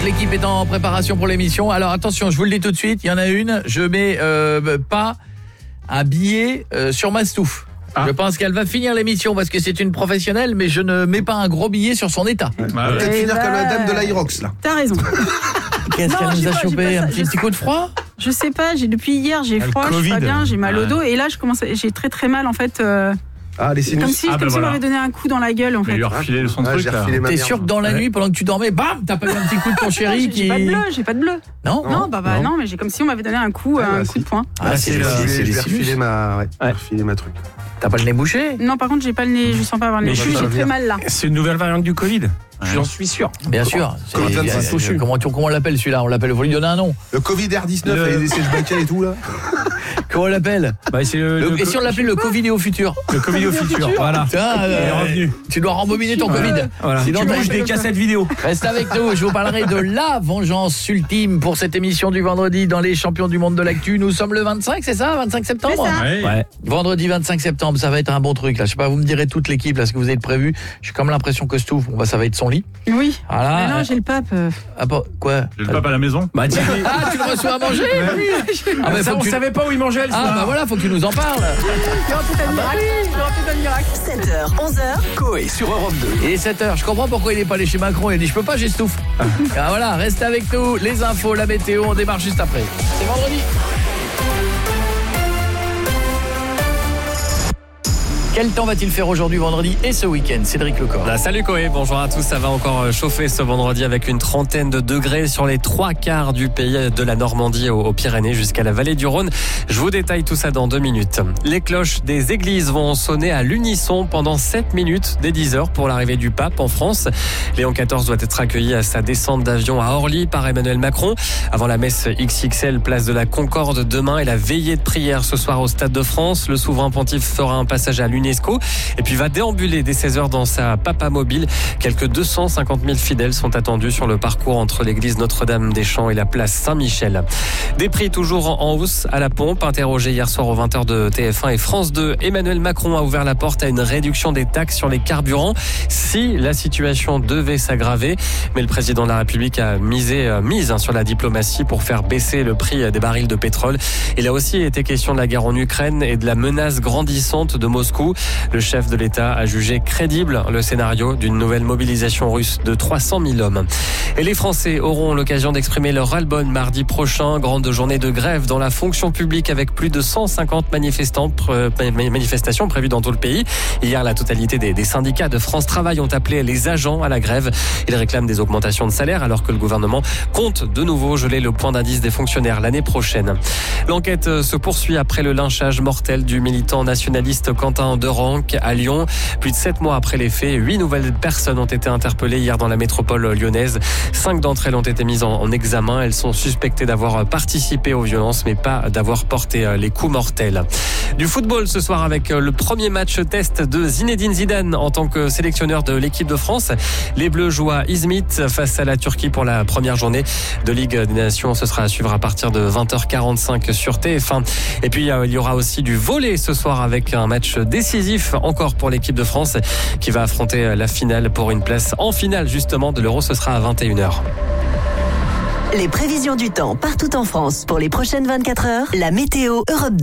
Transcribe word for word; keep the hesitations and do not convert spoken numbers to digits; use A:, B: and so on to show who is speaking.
A: toute l'équipe est en préparation pour l'émission. Alors attention, je vous le dis tout de suite, il y en a une, je mets euh, pas un billet euh, sur Mastouf. Ah. Je pense qu'elle va finir l'émission parce que c'est une professionnelle, mais je ne mets pas un gros billet sur son état.
B: Ouais. Bah, peut-être finir bah... comme la dame de l'Aerox là.
C: T'as raison.
A: Qu'est-ce qu'elle nous a pas, chopé Un petit, petit coup de froid?
C: Je sais pas, j'ai depuis hier, j'ai froid, je suis pas bien, j'ai mal au dos et là je commence à, j'ai très très mal en fait euh...
B: Ah, les sinus.
C: Comme si,
B: ah,
C: comme
B: ben
C: si
B: voilà.
C: on m'avait donné un coup dans la gueule en fait.
D: Il lui a refilé le son ah, truc là.
A: T'es sûr que dans la ouais. nuit, pendant que tu dormais, bam, t'as pas eu un petit coup de ton chéri
C: j'ai,
A: qui...
C: J'ai pas de bleu, j'ai pas de bleu.
A: Non
C: Non, bah, bah non. non, mais j'ai comme si on m'avait donné un coup,
B: ouais,
C: un
B: bah,
C: coup
B: si.
C: de poing.
A: Ah,
B: ah
A: c'est,
B: c'est,
A: c'est,
B: c'est,
A: c'est
B: je vais refiler ma, ouais, ouais. refiler ma truc.
A: T'as pas le nez bouché?
C: Non, par contre, j'ai pas le nez, je sens pas avoir le nez bouché, j'ai très mal là.
D: C'est une nouvelle variante du Covid. J'en suis sûr.
A: Bien sûr. C'est, c'est, c'est, comment, comment on l'appelle celui-là? On l'appelle, vous lui donner un nom.
B: Le Covid R dix-neuf le... avec les sièges baquets et tout là.
A: Comment on l'appelle?
D: Bah, c'est le,
A: le,
D: le
A: Et si on l'appelait le Covid au futur?
D: Le Covid au futur, voilà.
A: Tiens, euh, revenu. Tu dois rembobiner ton
D: voilà.
A: Covid.
D: Voilà. Sinon, tu manges des cassettes vidéo.
A: Reste avec nous, je vous parlerai de la vengeance ultime pour cette émission du vendredi dans les champions du monde de l'actu. Nous sommes le vingt-cinq, c'est ça? vingt-cinq septembre?
C: C'est ça.
D: Ouais.
A: Vendredi vingt-cinq septembre, ça va être un bon truc là. Je sais pas, vous me direz toute l'équipe là ce que vous avez prévu. J'ai comme l'impression que Stouff, bon bah ça va être son lit.
C: Oui.
A: Voilà.
C: Mais non, j'ai le pape. Euh...
A: Ah bah, quoi?
D: J'ai le pape à la maison. Bah, tiens.
A: Ah, tu le reçois à manger?
D: Ah bah ça, on tu... savait pas où il mangeait le soir.
A: Ah bah voilà, faut que tu nous en parles.
E: sept heures, onze heures.
F: Coé sur Europe deux.
A: Et sept heures, je comprends pourquoi il est pas allé chez Macron. Il a dit je peux pas, j'ai Stouff. Ah voilà, reste avec nous. Les infos, la météo, on démarre juste après. C'est vendredi. Quel temps va-t-il faire aujourd'hui, vendredi et ce week-end? Cédric Lecor.
G: Bah, salut Coé, bonjour à tous. Ça va encore chauffer ce vendredi avec une trentaine de degrés sur les trois quarts du pays, de la Normandie aux, aux Pyrénées jusqu'à la vallée du Rhône. Je vous détaille tout ça dans deux minutes. Les cloches des églises vont sonner à l'unisson pendant sept minutes dès dix heures pour l'arrivée du pape en France. Léon quatorze doit être accueilli à sa descente d'avion à Orly par Emmanuel Macron. Avant la messe X X L, place de la Concorde demain et la veillée de prière ce soir au Stade de France. Le souverain pontife fera un passage à l'Unesco et puis va déambuler dès seize heures dans sa papa mobile. Quelques deux cent cinquante mille fidèles sont attendus sur le parcours entre l'église Notre-Dame-des-Champs et la place Saint-Michel. Des prix toujours en hausse à la pompe. Interrogé hier soir aux vingt heures de T F un et France deux, Emmanuel Macron a ouvert la porte à une réduction des taxes sur les carburants si la situation devait s'aggraver. Mais le président de la République a misé mise sur la diplomatie pour faire baisser le prix des barils de pétrole. Il a aussi été question de la guerre en Ukraine et de la menace grandissante de Moscou. Le chef de l'État a jugé crédible le scénario d'une nouvelle mobilisation russe de trois cent mille hommes. Et les Français auront l'occasion d'exprimer leur ras-le-bol mardi prochain. Grande journée de grève dans la fonction publique avec plus de cent cinquante manifestants, manifestations prévues dans tout le pays. Hier, la totalité des, des syndicats de France Travail ont appelé les agents à la grève. Ils réclament des augmentations de salaire alors que le gouvernement compte de nouveau geler le point d'indice des fonctionnaires l'année prochaine. L'enquête se poursuit après le lynchage mortel du militant nationaliste Quentin Derenc à Lyon. Plus de sept mois après les faits, huit nouvelles personnes ont été interpellées hier dans la métropole lyonnaise. Cinq d'entre elles ont été mises en, en examen. Elles sont suspectées d'avoir participé aux violences, mais pas d'avoir porté les coups mortels. Du football ce soir avec le premier match test de Zinedine Zidane en tant que sélectionneur de l'équipe de France. Les Bleus jouent à Izmit face à la Turquie pour la première journée de Ligue des Nations. Ce sera à suivre à partir de vingt heures quarante-cinq sur T F un. Et puis il y aura aussi du volley ce soir avec un match décisif encore pour l'équipe de France qui va affronter la finale pour une place en finale justement de l'Euro. Ce sera à vingt et une heures.
E: Les prévisions du temps partout en France pour les prochaines vingt-quatre heures. La météo Europe deux.